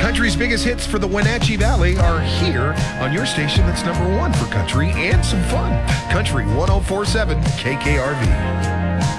Country's biggest hits for the Wenatchee Valley are here on your station that's number one for country and some fun. Country 104.7 KKRV.